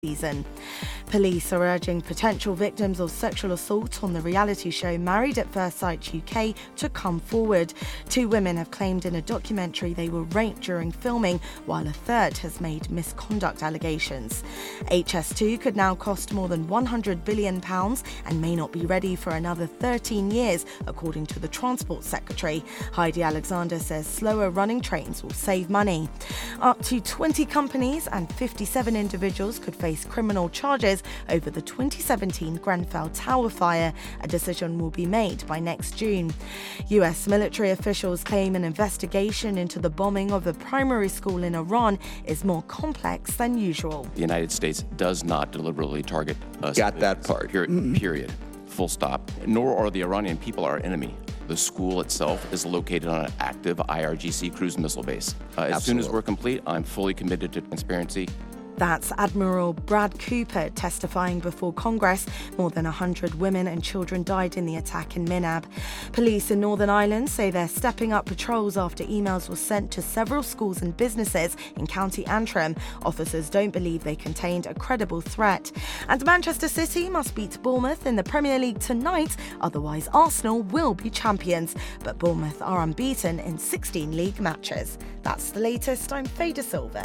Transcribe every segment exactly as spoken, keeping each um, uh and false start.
season. Police are urging potential victims of sexual assault on the reality show Married at First Sight U K to come forward. Two women have claimed in a documentary they were raped during filming, while a third has made misconduct allegations. H S two could now cost more than one hundred billion pounds and may not be ready for another thirteen years, according to the Transport Secretary. Heidi Alexander says slower running trains will save money. Up to twenty companies and fifty-seven individuals could face criminal charges over the twenty seventeen Grenfell Tower fire. A decision will be made by next June. U S military officials claim an investigation into the bombing of a primary school in Iran is more complex than usual. The United States does not deliberately target us. Got that part. Period. Mm-hmm. Period. Full stop. Nor are the Iranian people our enemy. The school itself is located on an active I R G C cruise missile base. Uh, as soon as we're complete, I'm fully committed to transparency. That's Admiral Brad Cooper testifying before Congress. More than one hundred women and children died in the attack in Minab. Police in Northern Ireland say they're stepping up patrols after emails were sent to several schools and businesses in County Antrim. Officers don't believe they contained a credible threat. And Manchester City must beat Bournemouth in the Premier League tonight, otherwise Arsenal will be champions. But Bournemouth are unbeaten in sixteen league matches. That's the latest. I'm Fader Silver.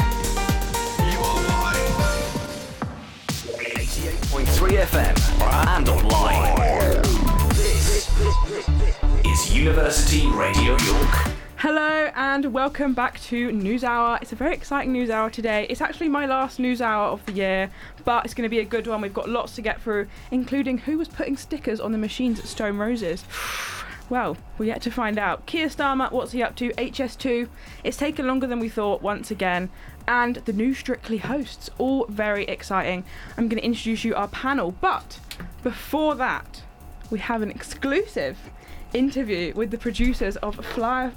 eighty-eight point three F M and online. This is University Radio York. Hello and welcome back to News Hour. It's a very exciting News Hour today. It's actually my last News Hour of the year, but it's going to be a good one. We've got lots to get through, including who was putting stickers on the machines at Stone Roses. Well, we're yet to find out. Keir Starmer, what's he up to? H S two. It's taken longer than we thought once again. And the new Strictly hosts. All very exciting. I'm going to introduce you our panel. But before that, we have an exclusive interview with the producers of Fly,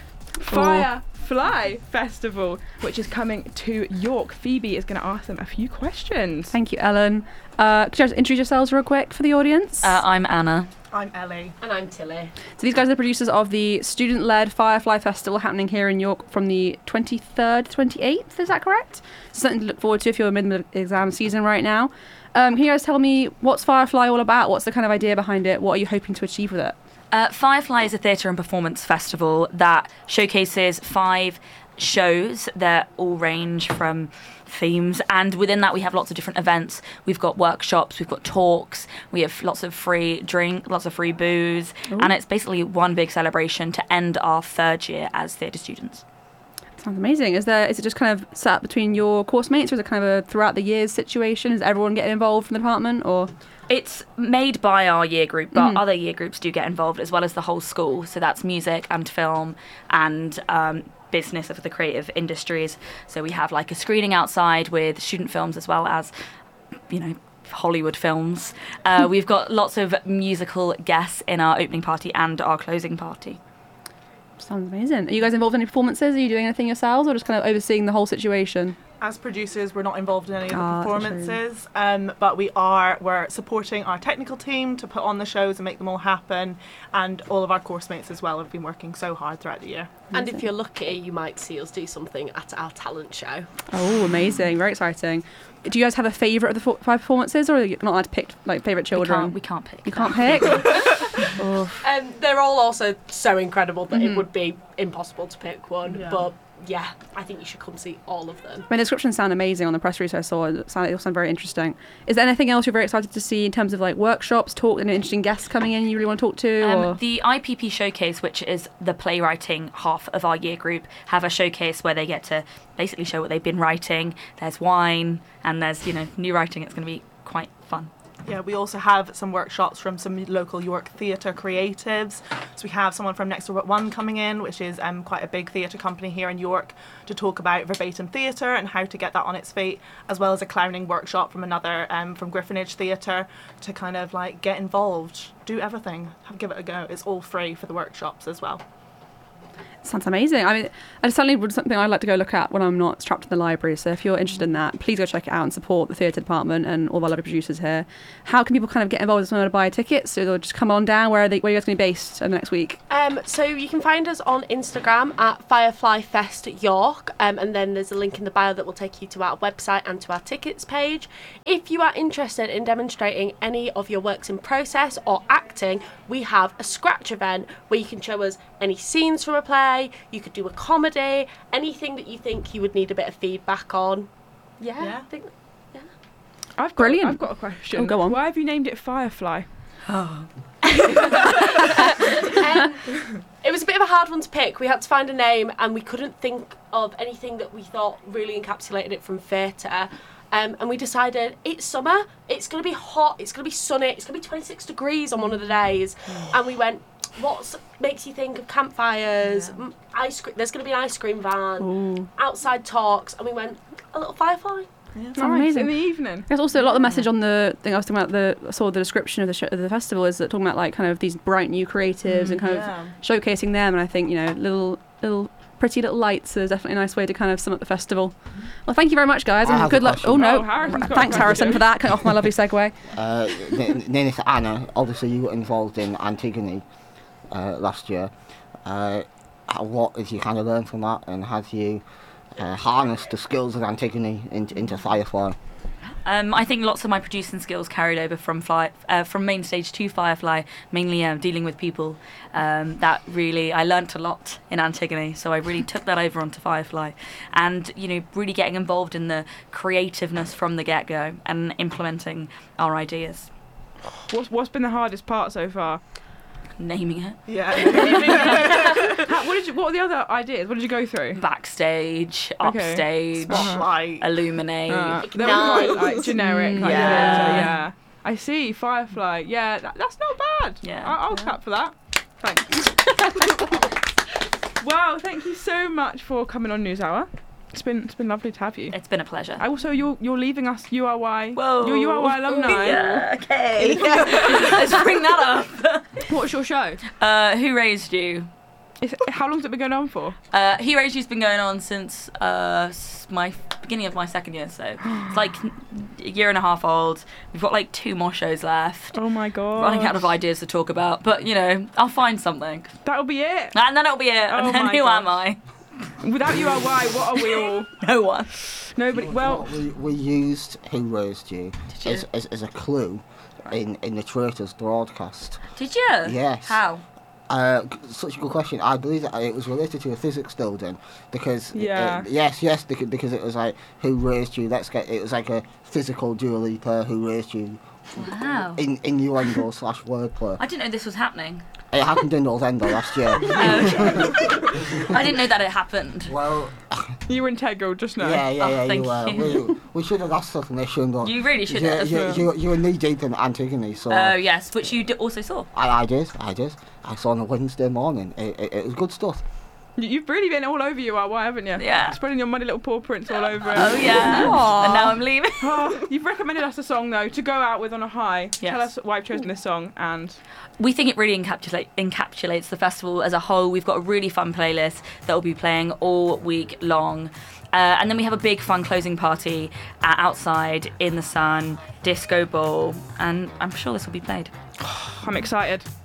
Firefly Festival, which is coming to York. Phoebe is going to ask them a few questions. Thank you, Ellen. Uh, could you just introduce yourselves real quick for the audience? Uh, I'm Anna. I'm Ellie. And I'm Tilly. So these guys are the producers of the student-led Firefly Festival happening here in York from the twenty-third to twenty-eighth, is that correct? So something to look forward to if you're in the exam season right now. Um, can you guys tell me, what's Firefly all about? What's the kind of idea behind it? What are you hoping to achieve with it? Uh, Firefly is a theatre and performance festival that showcases five shows that all range from themes, and within that we have lots of different events. We've got workshops, we've got talks, we have lots of free drink, lots of free booze. Ooh. And it's basically one big celebration to end our third year as theatre students. Sounds amazing. Is there is it just kind of set up between your course mates, or is it kind of a throughout the years situation? Is everyone getting involved from the department, or? It's made by our year group, but mm. other year groups do get involved as well as the whole school. So that's music and film and um, business of the creative industries. So we have like a screening outside with student films as well as, you know, Hollywood films. Uh, we've got lots of musical guests in our opening party and our closing party. Sounds amazing. Are you guys involved in any performances? Are you doing anything yourselves, or just kind of overseeing the whole situation? As producers, we're not involved in any of the oh, performances, um, but we are. We're supporting our technical team to put on the shows and make them all happen, and all of our course mates as well have been working so hard throughout the year. And if you're lucky, you might see us do something at our talent show. Oh, amazing! Very exciting. Do you guys have a favourite of the four, five performances, or are you not allowed to pick like favourite children? We can't, we can't pick. You can't pick. Um, they're all also so incredible that mm-hmm. it would be impossible to pick one. Yeah. But yeah, I think you should come see all of them. My descriptions sound amazing on the press release I saw. It sound, it all sound very interesting. Is there anything else you're very excited to see in terms of like workshops, talk, and interesting guests coming in you really want to talk to? Um, or? The I P P Showcase, which is the playwriting half of our year group, have a showcase where they get to basically show what they've been writing. There's wine and there's, you know, new writing. It's going to be quite fun. Yeah, we also have some workshops from some local York theatre creatives. So we have someone from Next Door But One coming in, which is um, quite a big theatre company here in York, to talk about verbatim theatre and how to get that on its feet, as well as a clowning workshop from another um, from Griffinage Theatre to kind of like get involved, do everything, have, give it a go. It's all free for the workshops as well. Sounds amazing. I mean, it's certainly something I'd like to go look at when I'm not trapped in the library. So if you're interested in that, please go check it out and support the theatre department and all of our lovely producers here. How can people kind of get involved if they want to buy tickets? So they'll just come on down. Where are they? Where are you guys going to be based uh, next week? Um, so you can find us on Instagram at Firefly Fest York, um, and then there's a link in the bio that will take you to our website and to our tickets page. If you are interested in demonstrating any of your works in process or acting, we have a scratch event where you can show us any scenes from a play. You could do a comedy, anything that you think you would need a bit of feedback on. Yeah, Yeah. I think. Yeah. I've got, Brilliant. I've got a question. Oh, go on. Why have you named it Firefly? Um, it was a bit of a hard one to pick. We had to find a name, and we couldn't think of anything that we thought really encapsulated it from theatre. Um, and we decided it's summer, it's going to be hot, it's going to be sunny, it's going to be twenty-six degrees on one of the days. And we went, what makes you think of campfires, yeah. m- ice cream? There's going to be an ice cream van, Ooh. outside talks, and we went, a little firefly. Yeah. Oh, amazing. In the evening. There's also a lot of the message on the thing I was talking about. The I saw the description of the show, of the festival is that talking about like kind of these bright new creatives and kind yeah. of showcasing them. And I think you know little little pretty little lights is definitely a nice way to kind of sum up the festival. Well, thank you very much, guys, I and have good a luck. question. Oh no, Oh, Harrison's got a thanks Harrison question. for that. Cutting off my lovely segue. Uh, n- name is Anna. Obviously, you were involved in Antigone uh, last year. Uh, what have you kind of learned from that, and have you uh, harnessed the skills of Antigone into, into Firefly? Um, I think lots of my producing skills carried over from Fly, uh, from main stage to Firefly, mainly um, dealing with people. Um, that really, I learnt a lot in Antigone, so I really took that over onto Firefly. And, you know, really getting involved in the creativeness from the get-go and implementing our ideas. What's What's been the hardest part so far? Naming it. Yeah. How, what did you? What were the other ideas? What did you go through? Backstage, Okay. upstage, Spotlight. illuminate. Uh, they were quite like generic. Like, Yeah. theatre, yeah. I see. Firefly. Yeah, that, that's not bad. Yeah. I, I'll clap for that. Thanks. Wow, thank you so much for coming on News Hour. It's been it's been lovely to have you. It's been a pleasure. Also, you're you're leaving us U R Y. Whoa. You're U R Y alumni. Yeah, okay. Let's bring that up. What's your show? Uh, Who Raised You? Is it, how long's it been going on for? Uh, Who Raised You's been going on since uh, s- my beginning of my second year, so it's like a year and a half old. We've got like two more shows left. Oh my god. Running out of ideas to talk about, but you know, I'll find something. That'll be it. And then it'll be it. Oh And then my who gosh. am I? Without U R Y, what are we all? No one. Nobody. Well, we, we used Who Raised You you? as, as, as a clue in, in the Traitors broadcast. Did you? Yes. How? Uh, g- such a good question. I believe that it was related to a physics building because Yeah. uh, yes, yes, because, because it was like Who Raised You. Let's get it was like a physical Dua Lipa Who Raised You Wow. in innuendo slash wordplay. I didn't know this was happening. It happened in November last year. I didn't know that it happened. Well, you were integral just now. yeah, yeah, Oh, yeah, thank you were. you. We, we should have asked for permission, but You really should you, have. you, you, you were knee deep in Antigone, so Oh yes, which you d- also saw. I, I did, I did. I saw on a Wednesday morning. It, it, it was good stuff. You- You've really been all over U R Y, haven't you? Yeah. Spreading your muddy little paw prints all over it. Oh yeah. And now I'm leaving. Oh, you've recommended us a song though to go out with on a high. Yes. Tell us why you've chosen this song and We think it really encapsulate, encapsulates the festival as a whole. We've got a really fun playlist that will be playing all week long. Uh, and then we have a big fun closing party uh, outside in the sun, disco ball, and I'm sure this will be played. I'm excited.